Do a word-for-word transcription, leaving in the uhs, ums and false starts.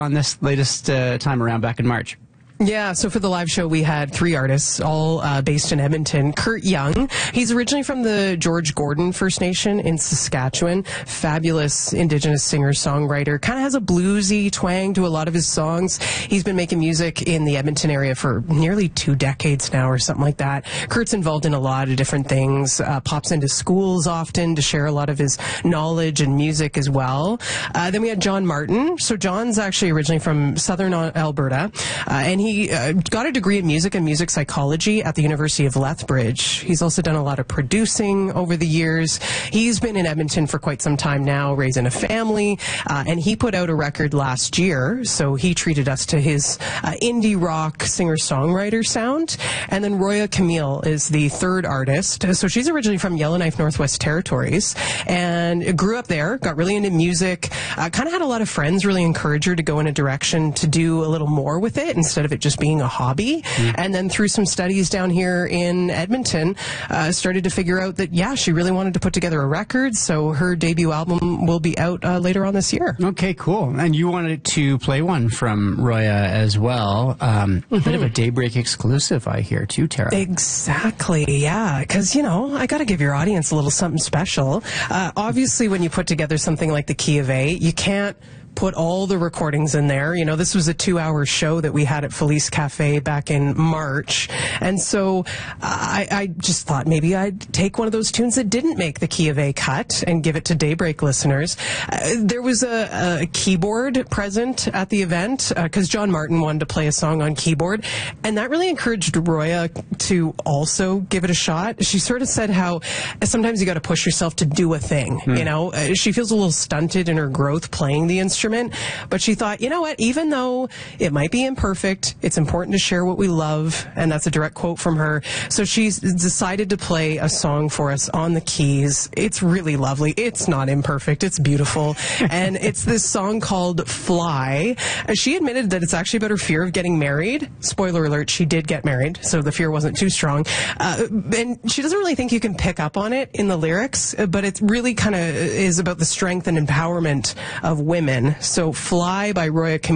on this latest uh, time around back in March? Yeah, so for the live show, we had three artists, all uh, based in Edmonton. Kurt Young, he's originally from the George Gordon First Nation in Saskatchewan. Fabulous Indigenous singer-songwriter. Kind of has a bluesy twang to a lot of his songs. He's been making music in the Edmonton area for nearly two decades now or something like that. Kurt's involved in a lot of different things, uh, pops into schools often to share a lot of his knowledge and music as well. Uh, then we had John Martin. So John's actually originally from southern Alberta, uh, and he He uh, got a degree in music and music psychology at the University of Lethbridge. He's also done a lot of producing over the years. He's been in Edmonton for quite some time now, raising a family, uh, and he put out a record last year, so he treated us to his uh, indie rock singer-songwriter sound. And then Roya Camille is the third artist. So she's originally from Yellowknife, Northwest Territories, and grew up there, got really into music, uh, kind of had a lot of friends really encourage her to go in a direction to do a little more with it instead of it just being a hobby. Mm. And then through some studies down here in Edmonton, uh, started to figure out that, yeah, she really wanted to put together a record, so her debut album will be out uh, later on this year. Okay, cool. And you wanted to play one from Roya as well. Um, mm-hmm. A bit of a Daybreak exclusive, I hear, too, Tara. Exactly, yeah, because, you know, I got to give your audience a little something special. Uh, obviously, when you put together something like the Key of A, you can't put all the recordings in there. You know, this was a two-hour show that we had at Felice Cafe back in March. And so I, I just thought maybe I'd take one of those tunes that didn't make the Key of A cut and give it to Daybreak listeners. Uh, there was a, a keyboard present at the event because uh, John Martin wanted to play a song on keyboard, and that really encouraged Roya to also give it a shot. She sort of said how sometimes you got to push yourself to do a thing. Hmm. You know, uh, she feels a little stunted in her growth playing the instrument. But she thought, you know what, even though it might be imperfect, it's important to share what we love, and that's a direct quote from her. So she's decided to play a song for us on the keys. It's really lovely. It's not imperfect. It's beautiful. And it's this song called Fly. She admitted that it's actually about her fear of getting married. Spoiler alert, she did get married, so the fear wasn't too strong. Uh, and she doesn't really think you can pick up on it in the lyrics, but it really kind of is about the strength and empowerment of women. So Fly by Roya Camille.